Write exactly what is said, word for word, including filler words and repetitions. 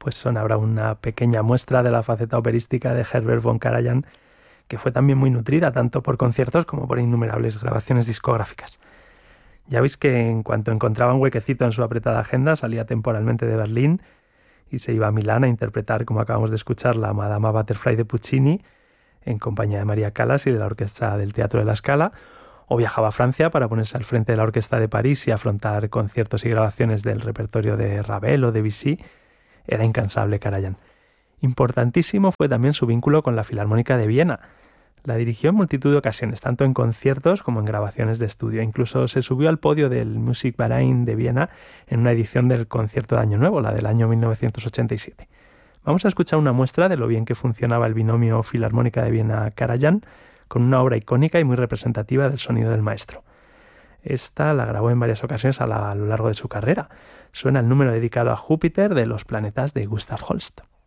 pues son ahora una pequeña muestra de la faceta operística de Herbert von Karajan, que fue también muy nutrida tanto por conciertos como por innumerables grabaciones discográficas. Ya veis que en cuanto encontraba un huequecito en su apretada agenda, salía temporalmente de Berlín y se iba a Milán a interpretar, como acabamos de escuchar, la Madama Butterfly de Puccini, en compañía de María Callas y de la orquesta del Teatro de la Scala, o viajaba a Francia para ponerse al frente de la Orquesta de París y afrontar conciertos y grabaciones del repertorio de Ravel o Debussy. Era incansable Karajan. Importantísimo fue también su vínculo con la Filarmónica de Viena. La dirigió en multitud de ocasiones, tanto en conciertos como en grabaciones de estudio. Incluso se subió al podio del Musikverein de Viena en una edición del concierto de Año Nuevo, la del año mil novecientos ochenta y siete. Vamos a escuchar una muestra de lo bien que funcionaba el binomio Filarmónica de Viena-Karajan, con una obra icónica y muy representativa del sonido del maestro. Esta la grabó en varias ocasiones a, la, a lo largo de su carrera. Suena el número dedicado a Júpiter de los planetas de Gustav Holst.